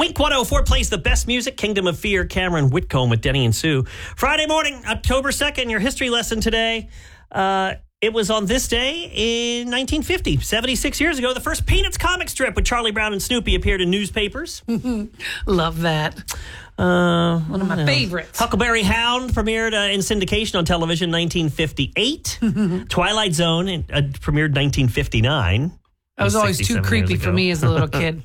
Wink 104 plays the best music. Kingdom of Fear, Cameron Whitcomb with Denny and Sue. Friday morning, October 2nd, your history lesson today. It was on this day in 1950, 76 years ago, the first Peanuts comic strip with Charlie Brown and Snoopy appeared in newspapers. Love that. One of my favorites. Huckleberry Hound premiered in syndication on television in 1958. Twilight Zone premiered in 1959. That was always too creepy for me as a little kid.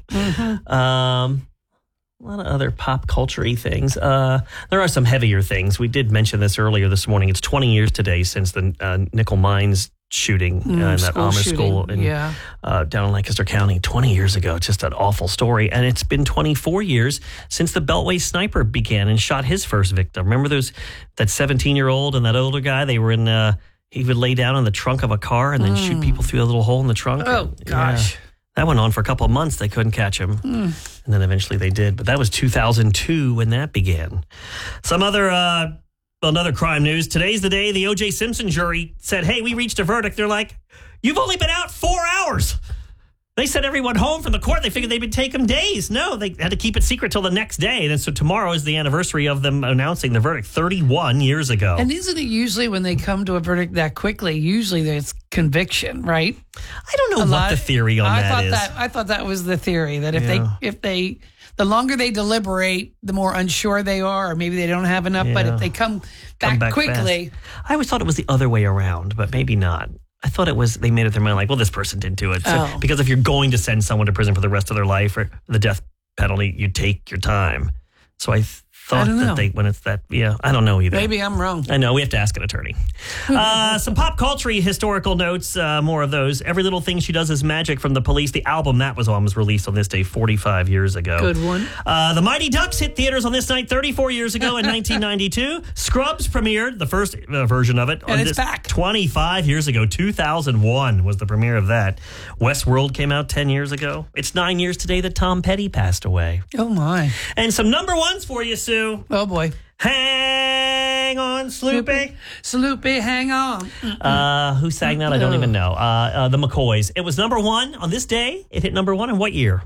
A lot of other pop culture-y things. There are some heavier things. We did mention this earlier this morning. It's 20 years today since the Nickel Mines shooting in that Amish school down in Lancaster County 20 years ago. Just an awful story. And it's been 24 years since the Beltway sniper began and shot his first victim. Remember that 17-year-old and that older guy? They were in... he would lay down in the trunk of a car and then shoot people through a little hole in the trunk. Oh, gosh. Yeah. That went on for a couple of months. They couldn't catch him. And then eventually they did. But that was 2002 when that began. Some other another crime news. Today's the day the O.J. Simpson jury said, hey, we reached a verdict. They're like, you've only been out 4 hours. They sent everyone home from the court. They figured they would take them days. No, they had to keep it secret till the next day. And so tomorrow is the anniversary of them announcing the verdict 31 years ago. And isn't it usually when they come to a verdict that quickly, usually there's conviction, right? I don't know what the theory on that is. I thought that was the theory, that if they the longer they deliberate, the more unsure they are, or maybe they don't have enough. But if they come back quickly. Fast. I always thought it was the other way around, but maybe not. I thought it was, they made it their mind like, well, this person didn't do it. So, because if you're going to send someone to prison for the rest of their life or the death penalty, you take your time. So I thought when it's that, I don't know either. Maybe I'm wrong. I know, we have to ask an attorney. Some pop culture historical notes, more of those. Every Little Thing She Does Is Magic from The Police. The album that was released on this day 45 years ago. Good one. The Mighty Ducks hit theaters on this night 34 years ago in 1992. Scrubs premiered, the first version of it. And it's back. 25 years ago, 2001 was the premiere of that. Westworld came out 10 years ago. It's 9 years today that Tom Petty passed away. Oh, my. And some number ones for you, Sue. Oh, boy. Hang on, Sloopy. Sloopy, hang on. Who sang that? I don't even know. The McCoys. It was number one on this day. It hit number one in what year?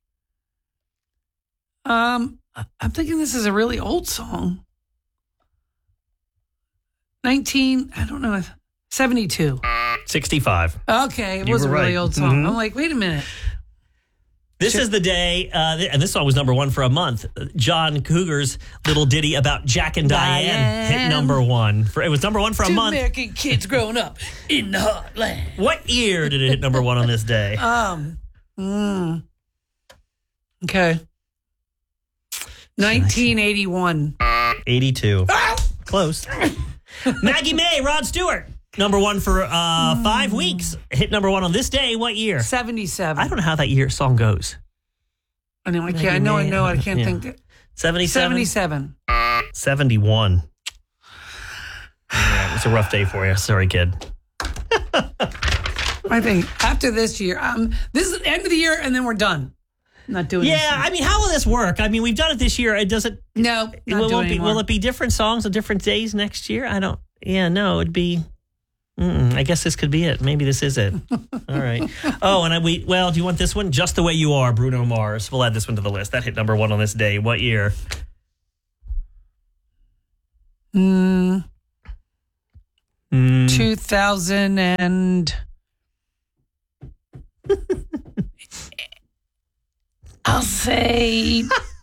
I'm thinking this is a really old song. 72. 65. Okay, it was a really old song. I'm like, wait a minute. This is the day, and this song was number one for a month. John Cougar's little ditty about Jack and Diane hit number one. It was number one for a month. Two American kids growing up in the heartland. What year did it hit number one on this day? Okay. 1981. 82. Close. Maggie May, Rod Stewart. Number one for 5 weeks. Hit number one on this day. What year? 77. I don't know how that song goes. I know. I know. I can't think. 77? 71. Yeah, it's a rough day for you. Sorry, kid. I think after this year, this is the end of the year, and then we're done. Not doing this. I mean, how will this work? I mean, we've done it this year. It doesn't. No, will it be different songs on different days next year? I don't. Yeah, no, it'd be. I guess this could be it. Maybe this is it. All right. Oh, and do you want this one? Just the Way You Are, Bruno Mars. We'll add this one to the list. That hit number one on this day. What year? 2000 and... I'll say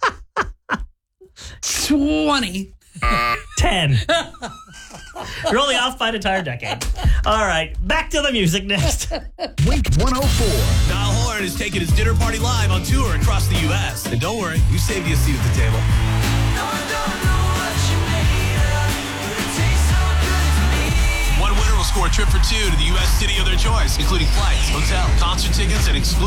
20. 10. You're only off by an entire decade. All right, back to the music next. Wink 104. Niall Horan is taking his dinner party live on tour across the U.S. And don't worry, we saved you a seat at the table. One winner will score a trip for two to the U.S. city of their choice, including flights, hotel, concert tickets, and exclusive